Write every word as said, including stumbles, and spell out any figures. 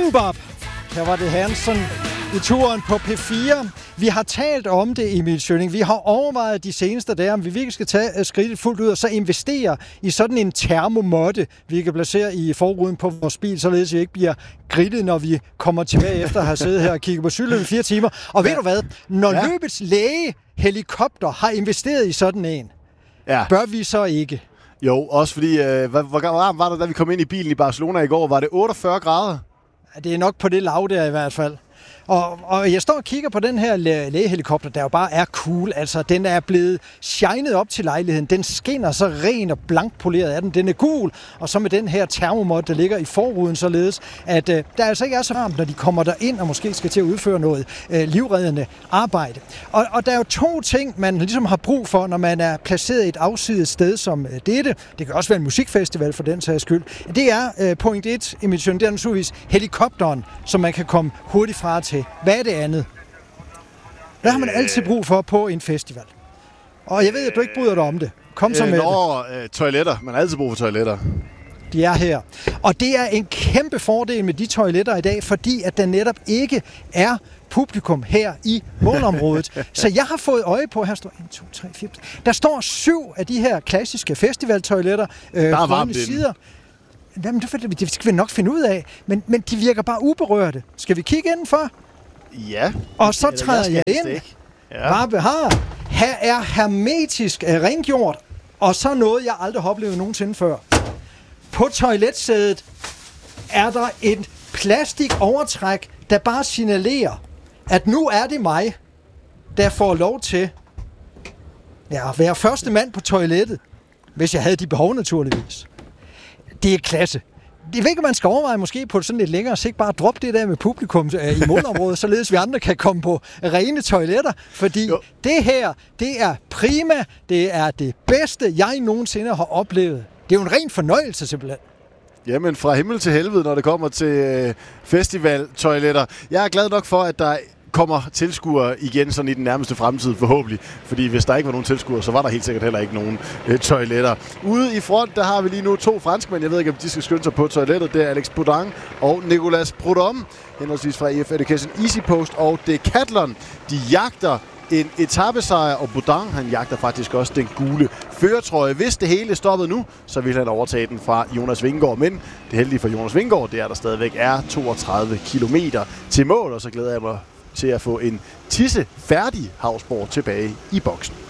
MMMBop. Her var det Hansen i turen på P fire. Vi har talt om det, Emil Schønning. Vi har overvejet de seneste dage, om vi virkelig skal tage skridtet fuldt ud og så investere i sådan en termomåtte, vi kan placere i forruden på vores bil, således vi ikke bliver grillet, når vi kommer tilbage efter at have siddet her og kigget på cyklen i fire timer. Og ja. Ved du hvad? Når ja. løbets læge helikopter har investeret i sådan en, ja. bør vi så ikke? Jo, også fordi, øh, hvor, hvor varmt var det, da vi kom ind i bilen i Barcelona i går? Var det otteogfyrre grader? Ja, det er nok på det lav der i hvert fald. Og, og jeg står og kigger på den her læ- lægehelikopter, der jo bare er cool. Altså, den er blevet shined op til lejligheden. Den skinner så ren og blankpoleret af den. Den er gul. Og så med den her termomåtte, der ligger i forruden, således, at øh, der altså ikke er så varmt, når de kommer derind og måske skal til at udføre noget øh, livreddende arbejde. Og, og der er jo to ting, man ligesom har brug for, når man er placeret et afsides sted som øh, dette. Det kan også være en musikfestival for den sags skyld. Det er øh, point et, emission, det er naturligvis helikopteren, som man kan komme hurtigt fra til. Hvad er det andet? Hvad har man altid brug for på en festival? Og jeg ved, at du ikke bryder dig om det. Kom så med øh, nå, det. Øh, toiletter. Man har altid brug for toiletter. De er her. Og det er en kæmpe fordel med de toiletter i dag, fordi at der netop ikke er publikum her i målområdet. Så jeg har fået øje på, her står en, to, tre, fire. Der står syv af de her klassiske festivaltoiletter. Øh, der er varmt sider. Jamen, det skal vi nok finde ud af. Men, men de virker bare uberørte. Skal vi kigge indenfor? Ja. Og så træder jeg ind. Ja. Bare har. Her er hermetisk uh, rengjort. Og så noget, jeg aldrig har oplevet nogensinde før. På toiletsædet er der et plastikovertræk, der bare signalerer, at nu er det mig, der får lov til ja, at være første mand på toilettet. Hvis jeg havde de behov, naturligvis. Det er klasse. Jeg ved ikke, om man skal overveje måske på sådan lidt længere sigt, bare droppe det der med publikum øh, i målområdet, således vi andre kan komme på rene toiletter, fordi jo. det her, det er prima, det er det bedste, jeg nogensinde har oplevet. Det er jo en ren fornøjelse simpelthen. Jamen, fra himmel til helvede, når det kommer til øh, festivaltoiletter. Jeg er glad nok for, at der kommer tilskuere igen sådan i den nærmeste fremtid forhåbentlig, fordi hvis der ikke var nogen tilskuere, så var der helt sikkert heller ikke nogen øh, toiletter. Ude i front, der har vi lige nu to franskmænd, jeg ved ikke, om de skal skynde sig på toilettet, det er Alex Boudin og Nicolas Prudhomme, henholdsvis fra E F Education EasyPost og Decathlon. De jagter en etapesejr, og Boudin, han jagter faktisk også den gule førertrøje. Hvis det hele stoppede nu, så vil han overtage den fra Jonas Vingegaard. Men det heldige for Jonas Vingegaard, det er, at der stadigvæk er toogtredive kilometer til mål, og så glæder jeg mig til at få en tisse færdig Hausborg tilbage i boksen.